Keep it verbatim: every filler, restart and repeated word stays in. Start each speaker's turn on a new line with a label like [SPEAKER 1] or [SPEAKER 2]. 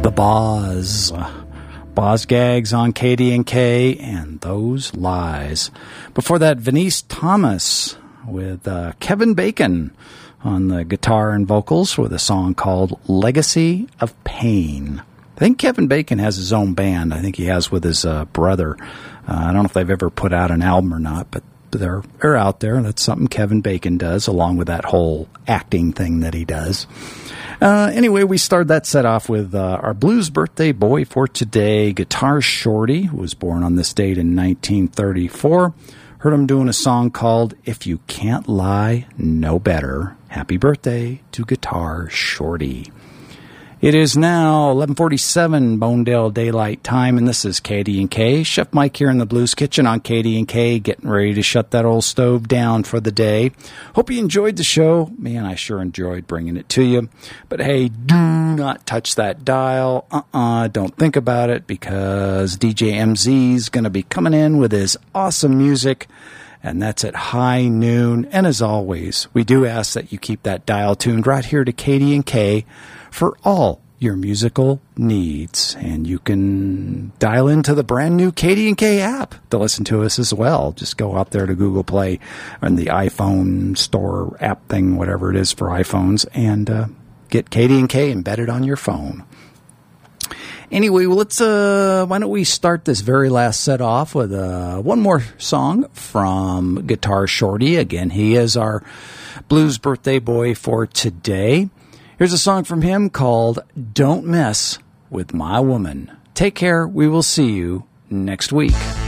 [SPEAKER 1] Boz. Boz Gags on K D and K and Those Lies. Before that, Venice Thomas with uh, Kevin Bacon on the guitar and vocals with a song called Legacy of Pain. I think Kevin Bacon has his own band. I think he has with his uh, brother. Uh, I don't know if they've ever put out an album or not, but they're, they're out there. That's something Kevin Bacon does, along with that whole acting thing that he does. Uh, anyway, we started that set off with uh, our blues birthday boy for today, Guitar Shorty, who was born on this date in nineteen thirty-four. Heard him doing a song called If You Can't Lie, Know Better. Happy birthday to Guitar Shorty. It is now eleven forty-seven Bonedale Daylight Time, and this is K D and K. Chef Mike here in the Blues Kitchen on K D and K, getting ready to shut that old stove down for the day. Hope you enjoyed the show. Man, I sure enjoyed bringing it to you. But hey, do not touch that dial. Uh-uh, don't think about it, because D J M Z's going to be coming in with his awesome music, and that's at high noon. And as always, we do ask that you keep that dial tuned right here to K D and K for all your musical needs. And you can dial into the brand new K D and K app to listen to us as well. Just go out there to Google Play and the iPhone store app thing, whatever it is for iPhones, and uh, get K D and K embedded on your phone. Anyway, well, let's, uh, why don't we start this very last set off with uh, one more song from Guitar Shorty. Again, he is our blues birthday boy for today. Here's a song from him called Don't Mess With My Woman. Take care. We will see you next week.